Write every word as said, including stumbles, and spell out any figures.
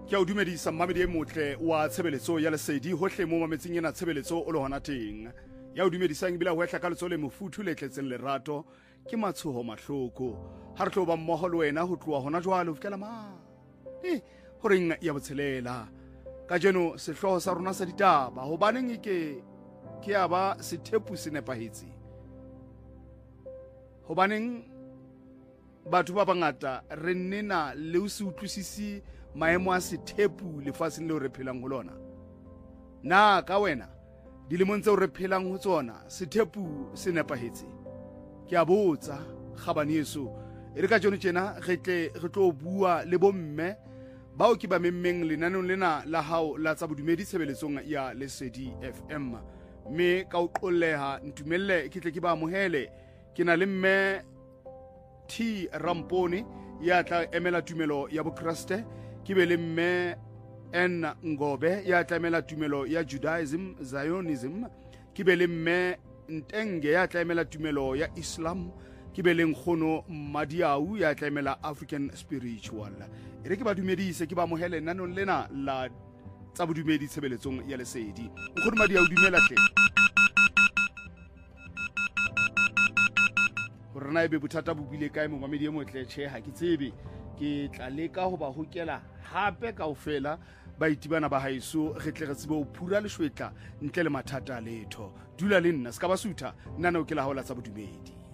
Ke a o dumedisa mmamedi e motle wa tshebeletso ya lesedi hohle mo mametseng ena tshebeletso o le hona teng. Ya o dumedisang bila ho etla ka letso le mofuthu le tletseng lerato ke matshoho mahloko. Ha re tlo ba mmoho le wena ho tloa hona jwale ho fihlela ma. Eh, horeng ya botshelela. Ka jeno sehloho sa rona sa ditaba hobaneng e ke ke ya ba sethepu se nepahetse. Hobaneng batho ba bangata re nnena le o se utlwisisi maemo a sethepu lefatsheng leo re phelang ho lona. Na ka wena dilemong tseo re phelang ho tsona sethepu se nepahetse. Ke a botsa kgabane yeso e re ka jeno tjena re tle re tlo bua le bomme bao ke ba memmeng lenanong lena la hao la tsa bodumedi tshebeletsong ya Lesedi F M. Me ka o qolleha ntumelle ke tle ke ba amohele ke na le mme T Ramponi ya tla emela tumelo ya bokriste ke be le mme N Ngobe ya tla emela tumelo ya Judaism Zionism ke be le mme Ntenge ya tla emela tumelo ya Islam ke be le nkgono Madiau ya tla emela African spiritual. E re ke ba dumedise ke ba amohele nanong lena la tsa bodumedi tshebeletsong ya Lesedi. Nkgono Madiau dumela hle. Rona ebe bothata bo bile kae mo mamedi e motle tjhe ha ke tsebe ke tla leka ho ba hokela hape kaofela baitibana ba haeso re tle re tsebe ho phura leshwetla ntle le mathata a letho. Dula le nna ska ba sutha nna o ke la haola tsa bodumedi.